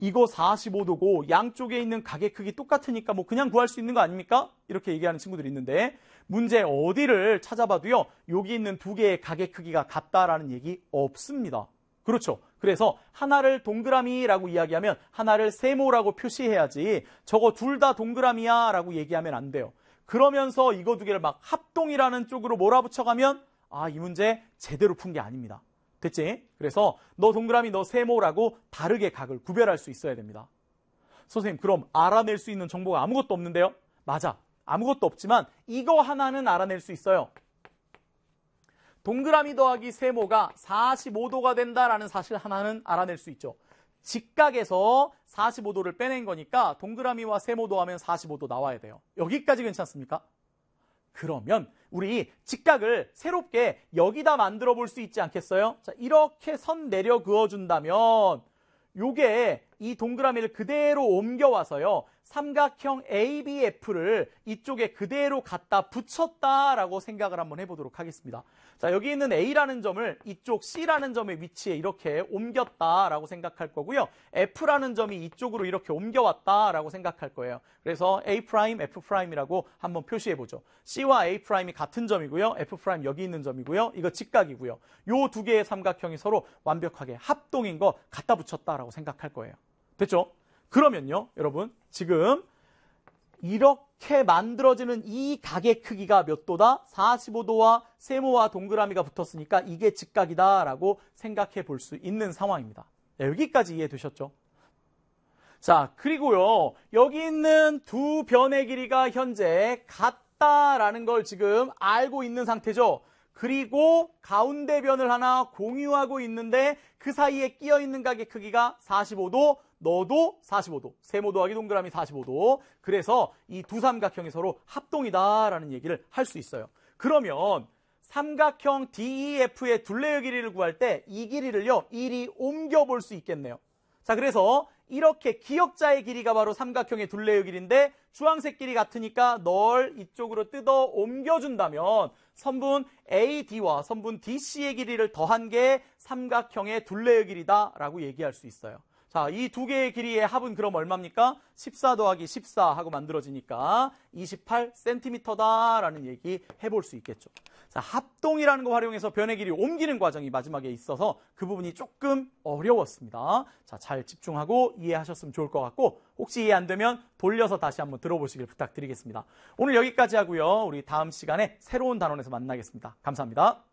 이거 45도고 양쪽에 있는 가게 크기 똑같으니까 뭐 그냥 구할 수 있는 거 아닙니까? 이렇게 얘기하는 친구들이 있는데 문제 어디를 찾아봐도요. 여기 있는 두 개의 가게 크기가 같다라는 얘기 없습니다. 그렇죠. 그래서 하나를 동그라미라고 이야기하면 하나를 세모라고 표시해야지 저거 둘 다 동그라미야 라고 얘기하면 안 돼요. 그러면서 이거 두 개를 막 합동이라는 쪽으로 몰아붙여가면 이 문제 제대로 푼 게 아닙니다. 됐지? 그래서 너 동그라미 너 세모라고 다르게 각을 구별할 수 있어야 됩니다. 선생님 그럼 알아낼 수 있는 정보가 아무것도 없는데요? 맞아. 아무것도 없지만 이거 하나는 알아낼 수 있어요. 동그라미 더하기 세모가 45도가 된다라는 사실 하나는 알아낼 수 있죠. 직각에서 45도를 빼낸 거니까 동그라미와 세모 더하면 45도 나와야 돼요. 여기까지 괜찮습니까? 그러면 우리 직각을 새롭게 여기다 만들어 볼 수 있지 않겠어요? 자, 이렇게 선 내려 그어준다면 요게 이 동그라미를 그대로 옮겨와서요. 삼각형 ABF를 이쪽에 그대로 갖다 붙였다라고 생각을 한번 해보도록 하겠습니다. 자, 여기 있는 A라는 점을 이쪽 C라는 점의 위치에 이렇게 옮겼다라고 생각할 거고요. F라는 점이 이쪽으로 이렇게 옮겨왔다라고 생각할 거예요. 그래서 A', F'이라고 한번 표시해보죠. C와 A' 이 같은 점이고요. F' 여기 있는 점이고요. 이거 직각이고요. 요 두 개의 삼각형이 서로 완벽하게 합동인 거 갖다 붙였다라고 생각할 거예요. 됐죠? 그러면요, 여러분, 지금 이렇게 만들어지는 이 각의 크기가 몇 도다? 45도와 세모와 동그라미가 붙었으니까 이게 직각이다라고 생각해 볼 수 있는 상황입니다. 네, 여기까지 이해되셨죠? 자, 그리고요, 여기 있는 두 변의 길이가 현재 같다라는 걸 지금 알고 있는 상태죠. 그리고 가운데 변을 하나 공유하고 있는데 그 사이에 끼어 있는 각의 크기가 45도, 너도 45도, 세모 더하기 동그라미 45도. 그래서 이 두 삼각형이 서로 합동이다라는 얘기를 할 수 있어요. 그러면 삼각형 DEF의 둘레의 길이를 구할 때 이 길이를요, 이리 옮겨 볼 수 있겠네요. 자, 그래서 이렇게 기역자의 길이가 바로 삼각형의 둘레의 길이인데 주황색 길이 같으니까 널 이쪽으로 뜯어 옮겨준다면 선분 AD와 선분 DC의 길이를 더한 게 삼각형의 둘레의 길이다라고 얘기할 수 있어요. 자, 이 두 개의 길이의 합은 그럼 얼마입니까? 14 더하기 14 하고 만들어지니까 28cm다라는 얘기 해볼 수 있겠죠. 자, 합동이라는 거 활용해서 변의 길이 옮기는 과정이 마지막에 있어서 그 부분이 조금 어려웠습니다. 자, 잘 집중하고 이해하셨으면 좋을 것 같고 혹시 이해 안 되면 돌려서 다시 한번 들어보시길 부탁드리겠습니다. 오늘 여기까지 하고요. 우리 다음 시간에 새로운 단원에서 만나겠습니다. 감사합니다.